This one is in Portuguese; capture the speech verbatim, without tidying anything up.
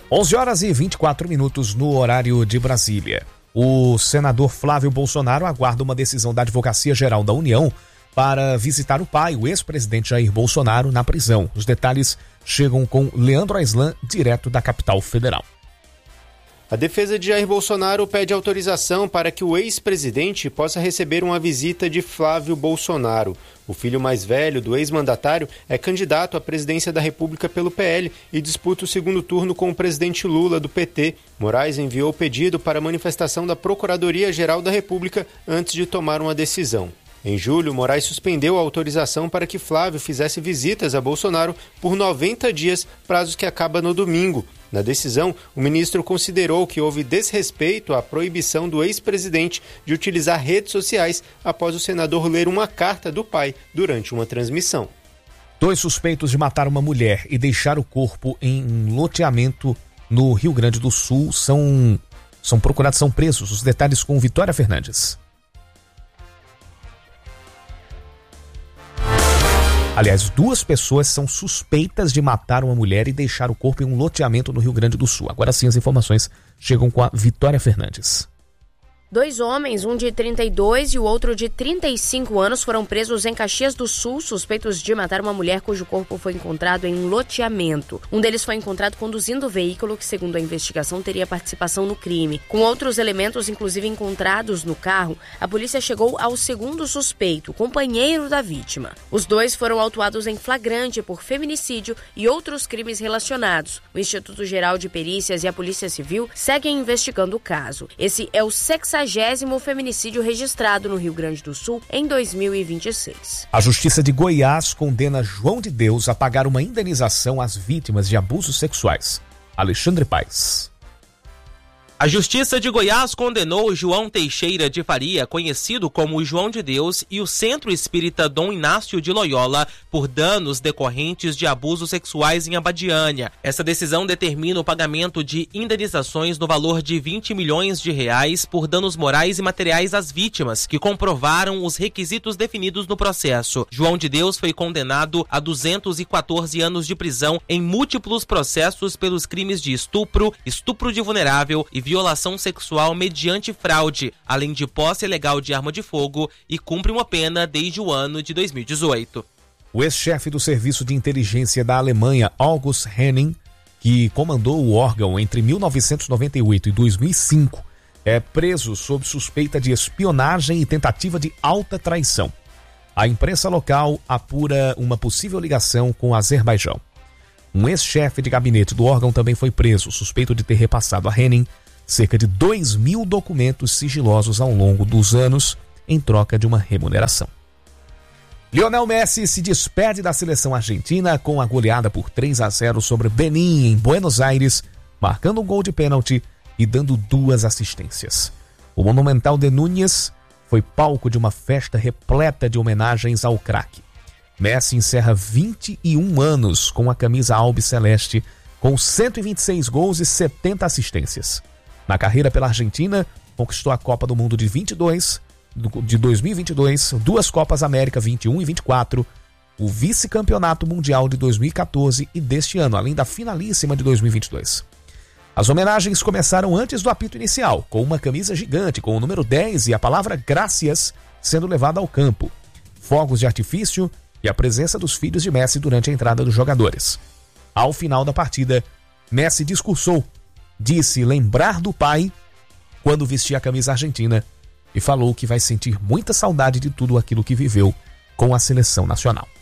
onze horas e vinte e quatro minutos no horário de Brasília. O senador Flávio Bolsonaro aguarda uma decisão da Advocacia Geral da União para visitar o pai, o ex-presidente Jair Bolsonaro, na prisão. Os detalhes chegam com Leandro Aislan, direto da capital federal. A defesa de Jair Bolsonaro pede autorização para que o ex-presidente possa receber uma visita de Flávio Bolsonaro. O filho mais velho do ex-mandatário é candidato à presidência da República pelo P L e disputa o segundo turno com o presidente Lula, do P T. Moraes enviou o pedido para manifestação da Procuradoria-Geral da República antes de tomar uma decisão. Em julho, Moraes suspendeu a autorização para que Flávio fizesse visitas a Bolsonaro por noventa dias, prazo que acaba no domingo. Na decisão, o ministro considerou que houve desrespeito à proibição do ex-presidente de utilizar redes sociais após o senador ler uma carta do pai durante uma transmissão. Dois suspeitos de matar uma mulher e deixar o corpo em loteamento no Rio Grande do Sul são, são procurados, são presos. Os detalhes com Vitória Fernandes. Aliás, duas pessoas são suspeitas de matar uma mulher e deixar o corpo em um loteamento no Rio Grande do Sul. Agora sim, as informações chegam com a Vitória Fernandes. Dois homens, um de trinta e dois e o outro de trinta e cinco anos, foram presos em Caxias do Sul, suspeitos de matar uma mulher cujo corpo foi encontrado em um loteamento. Um deles foi encontrado conduzindo o veículo que, segundo a investigação, teria participação no crime. Com outros elementos, inclusive encontrados no carro, a polícia chegou ao segundo suspeito, companheiro da vítima. Os dois foram autuados em flagrante por feminicídio e outros crimes relacionados. O Instituto Geral de Perícias e a Polícia Civil seguem investigando o caso. Esse é o sexagésimo feminicídio registrado no Rio Grande do Sul em dois mil e vinte e seis. A Justiça de Goiás condena João de Deus a pagar uma indenização às vítimas de abusos sexuais. Alexandre Paes. A Justiça de Goiás condenou João Teixeira de Faria, conhecido como João de Deus, e o Centro Espírita Dom Inácio de Loyola por danos decorrentes de abusos sexuais em Abadiânia. Essa decisão determina o pagamento de indenizações no valor de vinte milhões de reais por danos morais e materiais às vítimas, que comprovaram os requisitos definidos no processo. João de Deus foi condenado a duzentos e quatorze anos de prisão em múltiplos processos pelos crimes de estupro, estupro de vulnerável e violação sexual mediante fraude, além de posse ilegal de arma de fogo, e cumpre uma pena desde o ano de dois mil e dezoito. O ex-chefe do Serviço de Inteligência da Alemanha, August Henning, que comandou o órgão entre mil novecentos e noventa e oito e dois mil e cinco, é preso sob suspeita de espionagem e tentativa de alta traição. A imprensa local apura uma possível ligação com o Azerbaijão. Um ex-chefe de gabinete do órgão também foi preso, suspeito de ter repassado a Henning cerca de dois mil documentos sigilosos ao longo dos anos em troca de uma remuneração. Lionel Messi se despede da seleção argentina com a goleada por três a zero sobre Benin em Buenos Aires, marcando um gol de pênalti e dando duas assistências. O Monumental de Núñez foi palco de uma festa repleta de homenagens ao craque. Messi encerra vinte e um anos com a camisa albiceleste, com cento e vinte e seis gols e setenta assistências. Na carreira pela Argentina, conquistou a Copa do Mundo de vinte e dois, de dois mil e vinte e dois, duas Copas América vinte e um e vinte e quatro, o vice-campeonato mundial de dois mil e quatorze e deste ano, além da finalíssima de dois mil e vinte e dois. As homenagens começaram antes do apito inicial, com uma camisa gigante com o número dez e a palavra Gracias sendo levada ao campo, fogos de artifício e a presença dos filhos de Messi durante a entrada dos jogadores. Ao final da partida, Messi discursou, disse lembrar do pai quando vestia a camisa argentina e falou que vai sentir muita saudade de tudo aquilo que viveu com a seleção nacional.